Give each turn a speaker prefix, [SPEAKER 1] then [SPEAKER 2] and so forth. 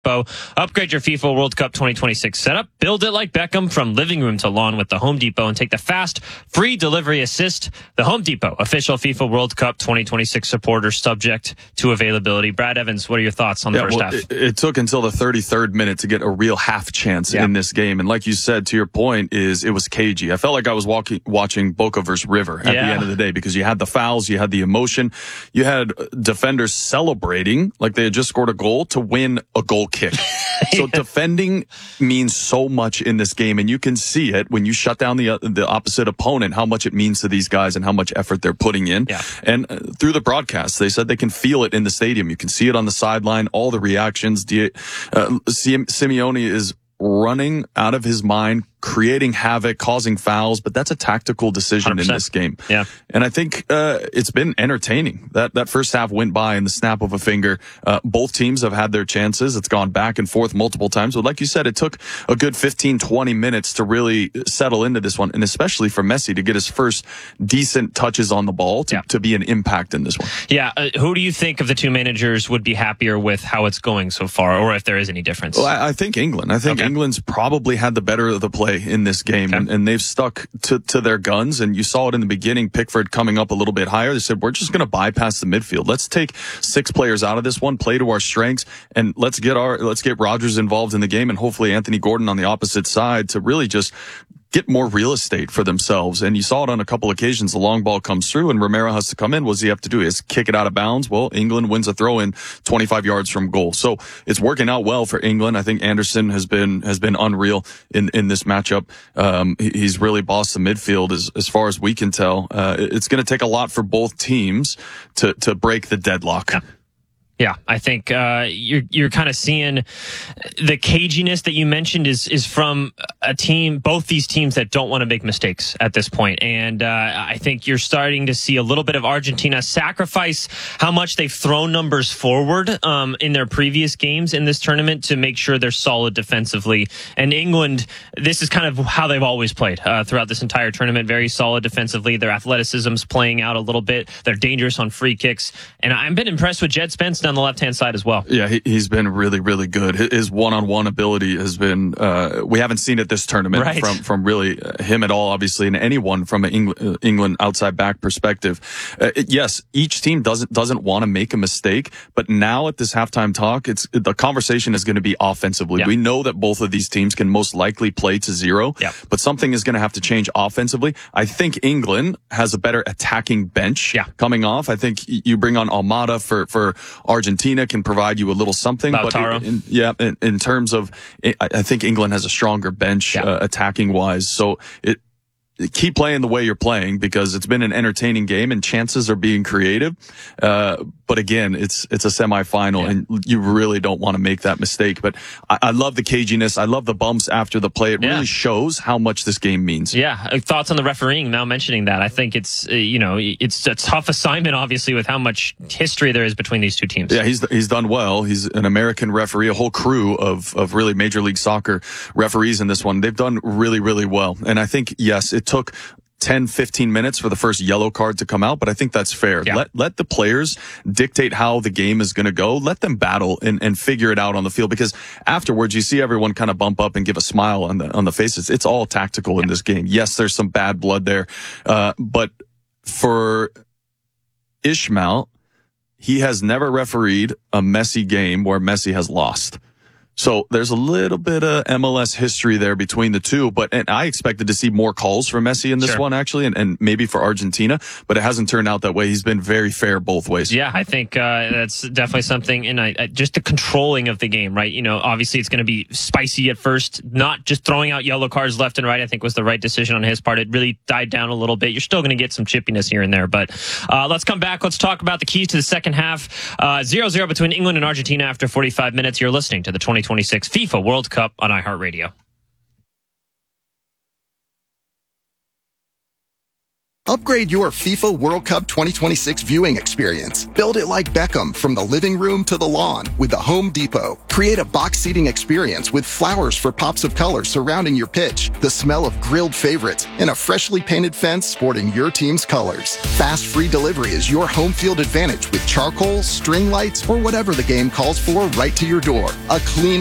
[SPEAKER 1] Depot. Upgrade your FIFA World Cup 2026 setup. Build it like Beckham from living room to lawn with the Home Depot and take the fast, free delivery assist. The Home Depot, official FIFA World Cup 2026 supporter, subject to availability. Brad Evans, what are your thoughts on the first half?
[SPEAKER 2] It took until the 33rd minute to get a real half chance in this game. And like you said, to your point, it was cagey. I felt like I was watching Boca versus River at the end of the day, because you had the fouls, you had the emotion, you had defenders celebrating like they had just scored a goal to win a goal kick. So defending means so much in this game, and you can see it when you shut down the opposite opponent, how much it means to these guys and how much effort they're putting in.
[SPEAKER 1] Yeah.
[SPEAKER 2] And through the broadcast, they said they can feel it in the stadium. You can see it on the sideline, all the reactions. Simeone is running out of his mind, creating havoc, causing fouls, but that's a tactical decision
[SPEAKER 1] 100%.
[SPEAKER 2] in this game.
[SPEAKER 1] Yeah.
[SPEAKER 2] And I think it's been entertaining. That first half went by in the snap of a finger. Both teams have had their chances. It's gone back and forth multiple times. But like you said, it took a good 15, 20 minutes to really settle into this one, and especially for Messi to get his first decent touches on the ball to be an impact in this one.
[SPEAKER 1] Yeah. Who do you think of the two managers would be happier with how it's going so far, or if there is any difference?
[SPEAKER 2] Well, I think England. I think England's probably had the better of the play in this game, and they've stuck to their guns. And you saw it in the beginning, Pickford coming up a little bit higher. They said, we're just going to bypass the midfield. Let's take 6 players out of this one, play to our strengths, and let's get Rodgers involved in the game, and hopefully Anthony Gordon on the opposite side to really just get more real estate for themselves. And you saw it on a couple occasions. The long ball comes through and Romero has to come in. What does he have to do? Is kick it out of bounds. Well, England wins a throw in 25 yards from goal. So it's working out well for England. I think Anderson has been unreal in this matchup. He's really bossed the midfield as far as we can tell. It's going to take a lot for both teams to break the deadlock.
[SPEAKER 1] Yeah, I think you're kind of seeing the caginess that you mentioned is from a team, both these teams that don't want to make mistakes at this point. And I think you're starting to see a little bit of Argentina sacrifice how much they've thrown numbers forward in their previous games in this tournament to make sure they're solid defensively. And England, this is kind of how they've always played throughout this entire tournament. Very solid defensively. Their athleticism's playing out a little bit. They're dangerous on free kicks. And I've been impressed with Jed Spence on the left-hand side as well.
[SPEAKER 2] Yeah, he's been really, really good. His one-on-one ability has been, we haven't seen it this tournament from really him at all, obviously, and anyone from an England outside back perspective. Yes, each team doesn't want to make a mistake, but now at this halftime talk, the conversation is going to be offensively.
[SPEAKER 1] Yeah.
[SPEAKER 2] We know that both of these teams can most likely play to zero, but something is going to have to change offensively. I think England has a better attacking bench coming off. I think you bring on Almada for Argentina can provide you a little something.
[SPEAKER 1] Lautaro.
[SPEAKER 2] But in terms of, I think England has a stronger bench attacking wise. So keep playing the way you're playing, because it's been an entertaining game and chances are being created. But again, it's a semifinal and you really don't want to make that mistake. But I love the caginess. I love the bumps after the play. It really shows how much this game means.
[SPEAKER 1] Yeah. Thoughts on the refereeing now mentioning that. I think it's a tough assignment, obviously, with how much history there is between these two teams.
[SPEAKER 2] Yeah, he's done well. He's an American referee, a whole crew of really Major League Soccer referees in this one. They've done really, really well. And I think, yes, it took 10, 15 minutes for the first yellow card to come out, but I think that's fair.
[SPEAKER 1] Yeah.
[SPEAKER 2] Let the players dictate how the game is going to go. Let them battle and figure it out on the field, because afterwards you see everyone kind of bump up and give a smile on the faces. It's all tactical in this game. Yes, there's some bad blood there. But for Ismail, he has never refereed a Messi game where Messi has lost. So there's a little bit of MLS history there between the two, and I expected to see more calls for Messi in this one, actually, and maybe for Argentina, but it hasn't turned out that way. He's been very fair both ways.
[SPEAKER 1] Yeah, I think that's definitely something, and just the controlling of the game, right? Obviously it's going to be spicy at first, not just throwing out yellow cards left and right, I think was the right decision on his part. It really died down a little bit. You're still going to get some chippiness here and there, but let's come back. Let's talk about the keys to the second half. 0-0 between England and Argentina after 45 minutes. You're listening to the 2026 FIFA World Cup on iHeartRadio.
[SPEAKER 3] Upgrade your FIFA World Cup 2026 viewing experience. Build it like Beckham from the living room to the lawn with the Home Depot. Create a box seating experience with flowers for pops of color surrounding your pitch, the smell of grilled favorites, and a freshly painted fence sporting your team's colors. Fast free delivery is your home field advantage with charcoal, string lights, or whatever the game calls for right to your door. A clean